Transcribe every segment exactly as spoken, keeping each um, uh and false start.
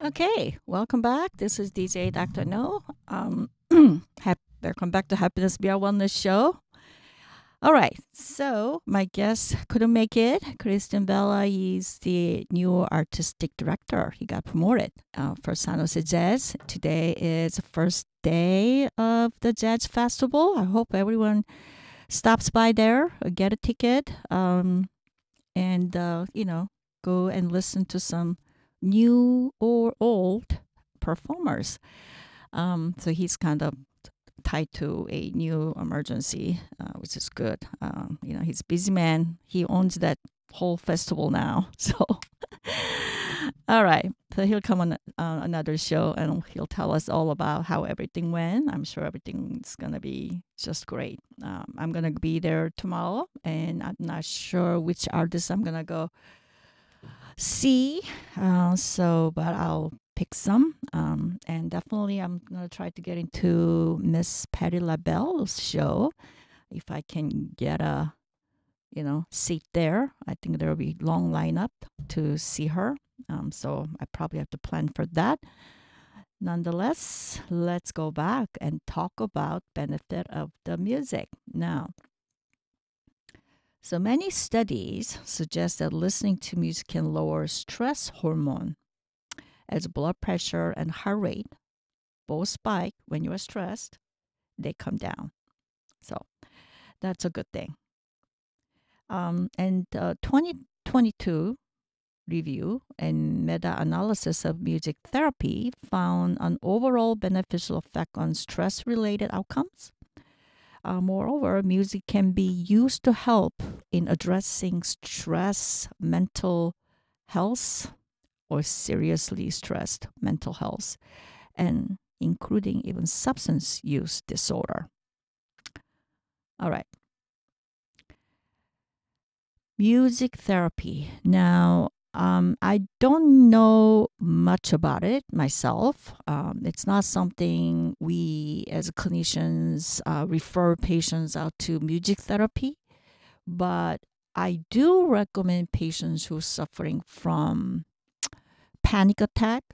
Okay, welcome back. This is D J Doctor No. Um, hap- welcome back to Happiness Beyond Wellness Show. All right, so my guest couldn't make it. Christian Bella is the new artistic director. He got promoted uh, for San Jose Jazz. Today is the first day of the Jazz Festival. I hope everyone stops by there, uh, get a ticket, um, and uh, you know, go and listen to some new or old performers. Um, so he's kind of tied to a new emergency, uh, which is good. Um, you know, he's a busy man. He owns that whole festival now. So, all right. So he'll come on uh, another show and he'll tell us all about how everything went. I'm sure everything's going to be just great. Um, I'm going to be there tomorrow and I'm not sure which artist I'm going to go see. Uh, so, but I'll pick some. Um, and definitely, I'm gonna try to get into Miss Patti LaBelle's show if I can get a you know seat there. I think there will be long lineup to see her. Um, so I probably have to plan for that. Nonetheless, let's go back and talk about benefit of the music now. So many studies suggest that listening to music can lower stress hormone as blood pressure and heart rate both spike when you are stressed, they come down. So that's a good thing. Um, and uh, twenty twenty-two review and meta-analysis of music therapy found an overall beneficial effect on stress-related outcomes. Uh, moreover, music can be used to help in addressing stress, mental health, or seriously stressed mental health, and including even substance use disorder. All right. Music therapy. Now, um, I don't know much about it myself. Um, it's not something we as clinicians uh, refer patients out to music therapy, but I do recommend patients who are suffering from panic attack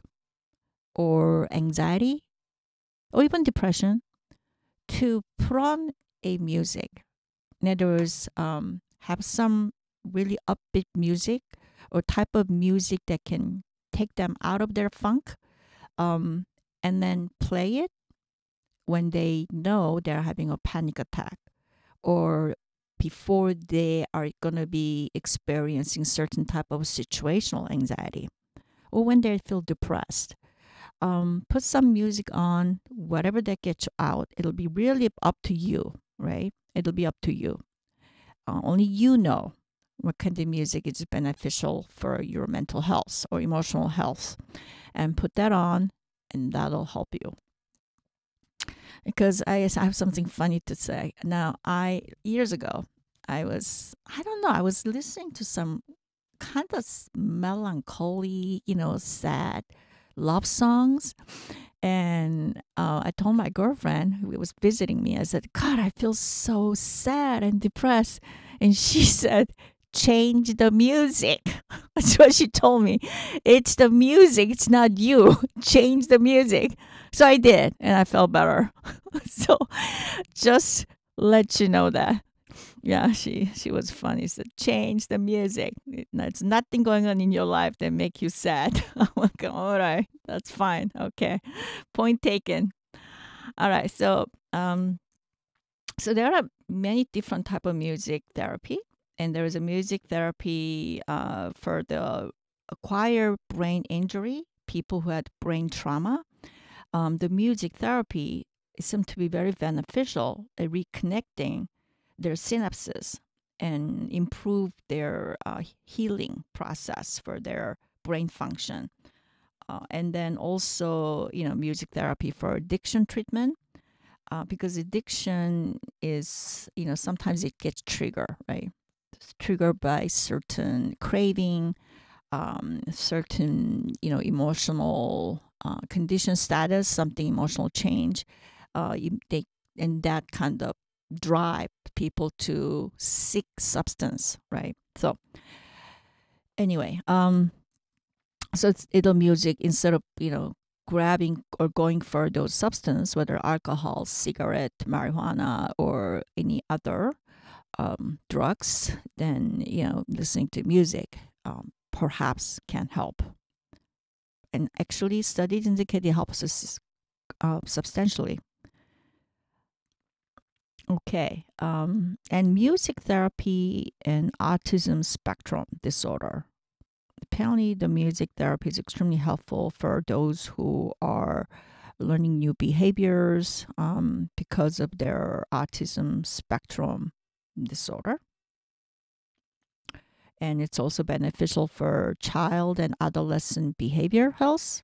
or anxiety or even depression to put on a music. In other words, um, have some really upbeat music or type of music that can take them out of their funk, um, and then play it when they know they're having a panic attack or before they are going to be experiencing certain type of situational anxiety or when they feel depressed. Um, put some music on, whatever that gets you out. It'll be really up to you, right? It'll be up to you. Uh, only you know what kind of music is beneficial for your mental health or emotional health. And put that on, and that'll help you. Because I, I have something funny to say. Now, I, years ago, I was, I don't know, I was listening to some kind of melancholy, you know, sad love songs. And uh, I told my girlfriend who was visiting me, I said, God, I feel so sad and depressed. And she said, change the music. That's what she told me. It's the music, it's not you. Change the music. So I did, and I felt better. So just let you know that. Yeah, she she was funny. She said, change the music. There's nothing going on in your life that make you sad. I'm like, all right, that's fine. Okay, point taken. All right, so um, so there are many different type of music therapy, and there is a music therapy uh, for the acquired brain injury, people who had brain trauma. Um, the music therapy seemed to be very beneficial at reconnecting their synapses and improve their uh, healing process for their brain function. Uh, and then also, you know, music therapy for addiction treatment. Uh, because addiction is, you know, sometimes it gets triggered, right? It's triggered by certain craving, um, certain, you know, emotional uh, condition status, something emotional change. Uh, you, they and that kind of drive people to seek substance, right? So anyway, um, So it's it'll music instead of, you know, grabbing or going for those substance, whether alcohol, cigarette, marijuana, or any other um, drugs, then, you know, listening to music um, perhaps can help. And actually, studies indicate it helps us uh, substantially. Okay. Um, and music therapy and autism spectrum disorder. Apparently, the music therapy is extremely helpful for those who are learning new behaviors um, because of their autism spectrum disorder. And it's also beneficial for child and adolescent behavior health.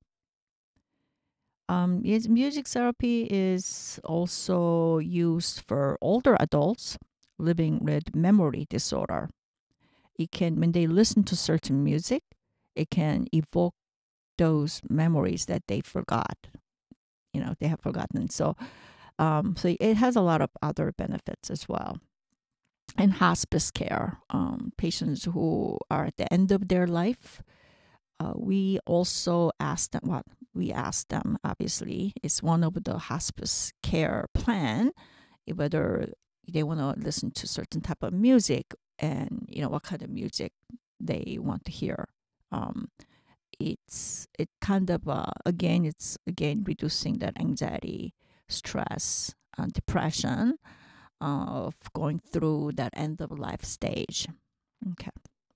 Um, yes, music therapy is also used for older adults living with memory disorder. It can, when they listen to certain music, it can evoke those memories that they forgot. You know, they have forgotten. So, um, so it has a lot of other benefits as well. And hospice care, um, patients who are at the end of their life, uh, we also ask them. What we ask them, obviously, is one of the hospice care plan, whether they want to listen to certain type of music and, you know, what kind of music they want to hear. Um, it's it kind of uh, again it's again reducing that anxiety, stress, uh, depression uh, of going through that end of life stage. Okay.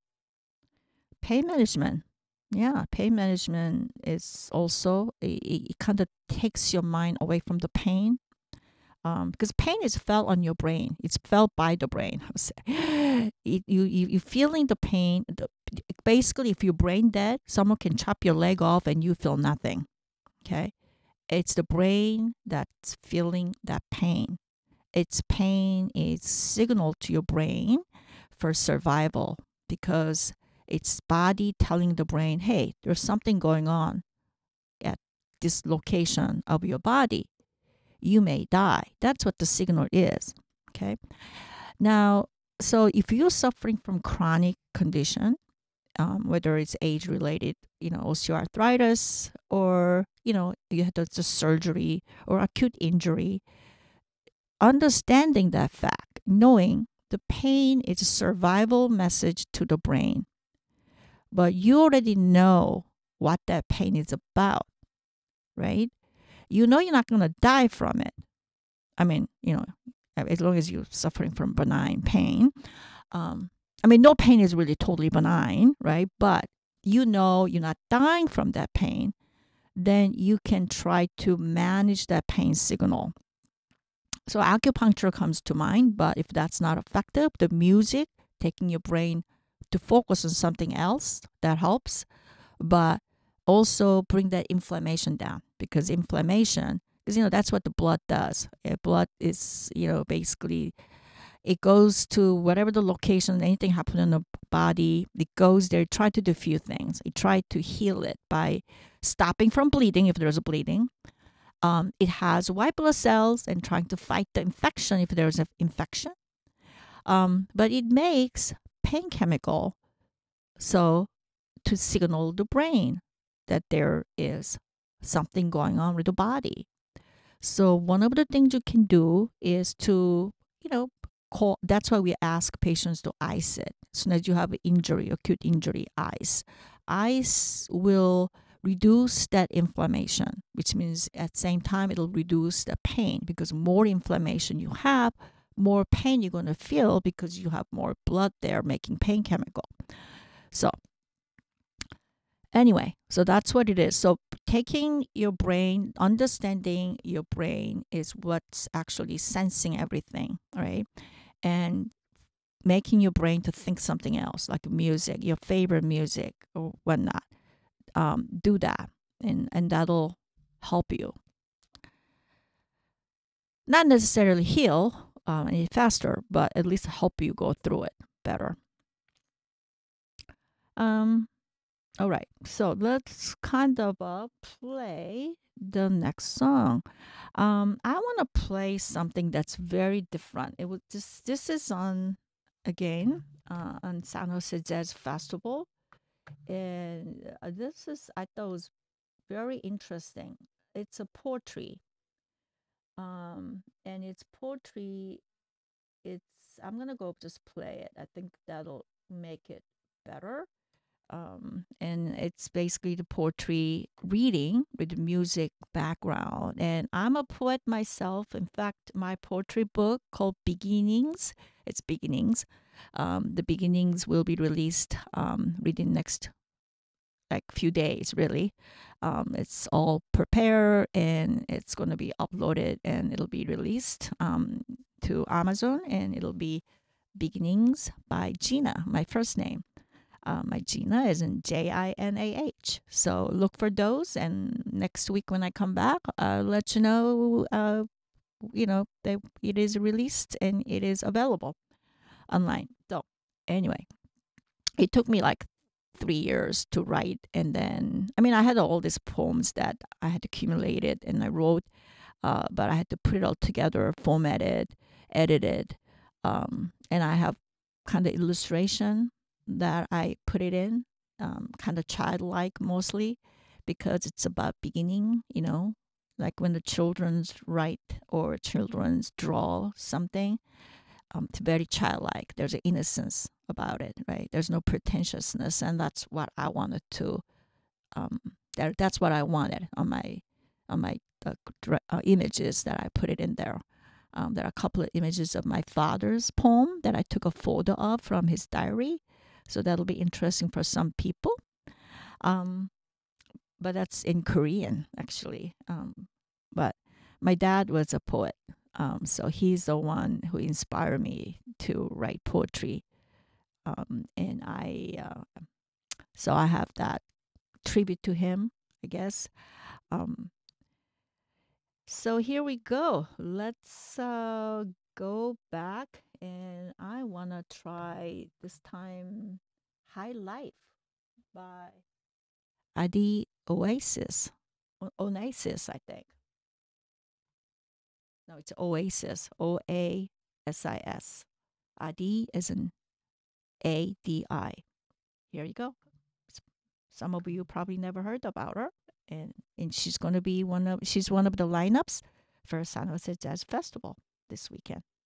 Pain management. Yeah, pain management is also it, it kind of takes your mind away from the pain, um, because pain is felt on your brain. It's felt by the brain. I would say. It, you you you feeling the pain. The, basically, if you're brain dead, someone can chop your leg off and you feel nothing. Okay, it's the brain that's feeling that pain. Its pain is signal to your brain for survival because it's body telling the brain, hey, there's something going on at this location of your body. You may die. That's what the signal is. Okay. Now, so if you're suffering from chronic condition, um, whether it's age related, you know, osteoarthritis, or, you know, you had the surgery or acute injury, understanding that fact, knowing the pain is a survival message to the brain, but you already know what that pain is about, right? You know you're not going to die from it. I mean, you know, as long as you're suffering from benign pain. Um, I mean, no pain is really totally benign, right? But you know you're not dying from that pain, then you can try to manage that pain signal. So acupuncture comes to mind, but if that's not effective, the music, taking your brain to focus on something else, that helps. But also bring that inflammation down, because inflammation, because, you know, that's what the blood does. Uh, Blood is, you know, basically it goes to whatever the location, anything happening in the body, it goes there, try to do a few things. It try to heal it by stopping from bleeding if there's a bleeding. Um, it has white blood cells and trying to fight the infection if there's an infection. Um, but it makes pain chemical, so to signal the brain that there is something going on with the body. So one of the things you can do is to, you know, call. That's why we ask patients to ice it. As soon as you have an injury, acute injury, ice. Ice will reduce that inflammation, which means at the same time it'll reduce the pain, because more inflammation you have, more pain you're going to feel because you have more blood there making pain chemical. So anyway, so that's what it is. So taking your brain, understanding your brain is what's actually sensing everything, right? And making your brain to think something else, like music, your favorite music or whatnot. Um, do that, and and that'll help you. Not necessarily heal um, any faster, but at least help you go through it better. Um, all right, so let's kind of uh, play the next song. Um, I want to play something that's very different. It was this. This is on again uh, on San Jose Jazz Festival. And uh, this is, I thought was very interesting. It's a poetry, um, and it's poetry. It's I'm gonna go just play it. I think that'll make it better. Um, and it's basically the poetry reading with the music background. And I'm a poet myself. In fact, my poetry book called Beginnings, it's Beginnings. Um, the Beginnings will be released um, within next like few days, really. Um, it's all prepared and it's going to be uploaded and it'll be released um, to Amazon, and it'll be Beginnings by Gina, my first name. Uh, my Gina is in J I N A H. So look for those, and next week when I come back, I'll let you know. Uh, you know that it is released and it is available online. So anyway, it took me like three years to write, and then I mean I had all these poems that I had accumulated and I wrote, uh, but I had to put it all together, format it, edit it, um, and I have kind of illustration that I put it in, um, kind of childlike mostly, because it's about beginning, you know, like when the children's write or children's draw something, um, it's very childlike. There's an innocence about it, right? There's no pretentiousness, and that's what I wanted to. Um, that, that's what I wanted on my on my uh, uh, images that I put it in there. Um, there are a couple of images of my father's poem that I took a photo of from his diary, so that'll be interesting for some people. Um, but that's in Korean, actually. Um, but my dad was a poet, um, so he's the one who inspired me to write poetry. Um, and I, uh, so I have that tribute to him, I guess. Um, so here we go. Let's uh, go back, and I want to try this time High Life by Adi Oasis. O- Oasis, I think. No, it's Oasis. O A S I S. Adi is an A D I. Here you go. Some of you probably never heard about her, and and she's going to be one of she's one of the lineups for San Jose Jazz Festival this weekend.